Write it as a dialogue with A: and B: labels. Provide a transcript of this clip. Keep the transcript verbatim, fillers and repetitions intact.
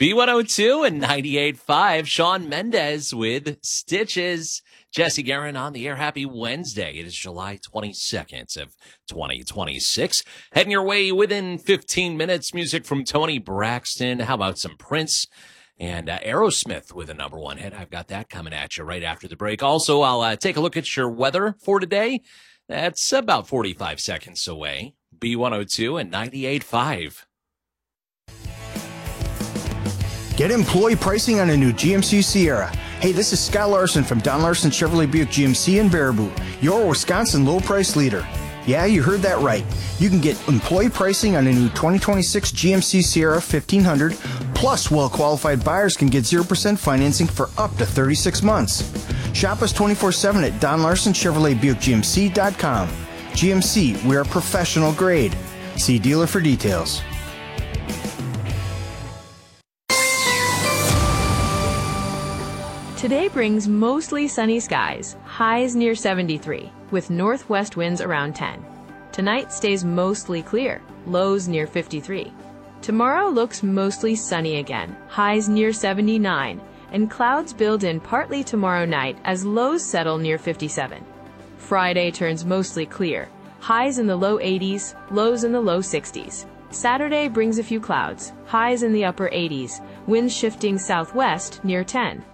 A: B one oh two and ninety-eight point five, Shawn Mendes with Stitches. Jesse Guerin on the air. Happy Wednesday. It is July twenty-second of twenty twenty-six. Heading your way within fifteen minutes. Music from Tony Braxton. How about some Prince? And uh, Aerosmith with a number one hit. I've got that coming at you right after the break. Also, I'll uh, take a look at your weather for today. That's about forty-five seconds away. B one oh two and ninety-eight point five.
B: Get employee pricing on a new G M C Sierra. Hey, this is Scott Larson from Don Larson Chevrolet Buick G M C in Baraboo, your Wisconsin low price leader. Yeah, you heard that right. You can get employee pricing on a new twenty twenty-six G M C Sierra fifteen hundred, plus well-qualified buyers can get zero percent financing for up to thirty-six months. Shop us twenty-four seven at Don Larson Chevrolet Buick G M C dot com. G M C, we're professional grade. See dealer for details.
C: Today brings mostly sunny skies, highs near seventy-three, with northwest winds around ten. Tonight stays mostly clear, lows near fifty-three. Tomorrow looks mostly sunny again, highs near seventy-nine, and clouds build in partly tomorrow night as lows settle near fifty-seven. Friday turns mostly clear, highs in the low eighties, lows in the low sixties. Saturday brings a few clouds, highs in the upper eighties, winds shifting southwest near ten.